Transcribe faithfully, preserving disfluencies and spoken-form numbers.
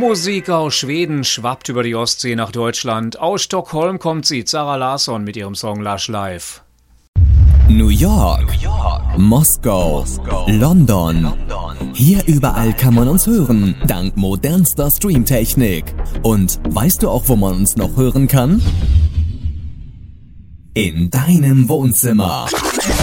Musik aus Schweden schwappt über die Ostsee nach Deutschland. Aus Stockholm kommt sie, Zara Larsson mit ihrem Song Lush Life. New York, New York. Moskau, Moskau. London. London. Hier überall kann man uns hören, dank modernster Streamtechnik. Und weißt du auch, wo man uns noch hören kann? In deinem Wohnzimmer.